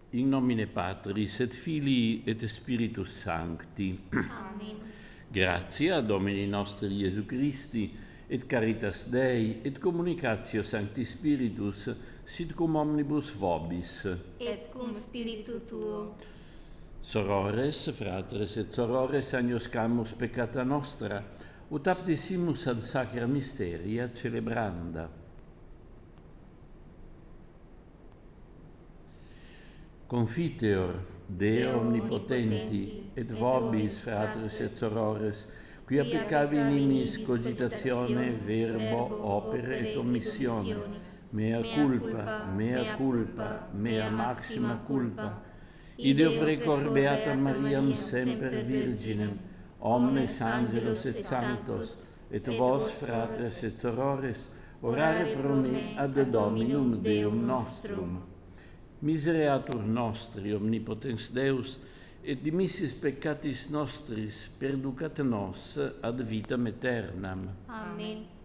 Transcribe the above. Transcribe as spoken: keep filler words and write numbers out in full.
In nomine Patris et Filii et Spiritus Sancti. Amen. Gratia Domini nostri Iesu Christi, et caritas Dei, et communicatio Sancti Spiritus, sit cum omnibus vobis. Et cum spiritu tuo. Sorores, fratres et sorores, agnoscamus peccata nostra, ut aptissimus ad sacra mysteria celebranda. Confiteor, Deo omnipotenti, et vobis, fratres et sorores, quia peccavi niminis cogitatione, verbo, opere et omissione, mea culpa, mea culpa, mea maxima culpa, ideo precor beata Mariam semper virginem, omnes angelos et sanctos, et vos, fratres et sorores, orare pro me ad Dominum Deum nostrum. Misereatur nostri, omnipotens Deus, et dimissis peccatis nostris, perducat nos ad vitam aeternam. Amen.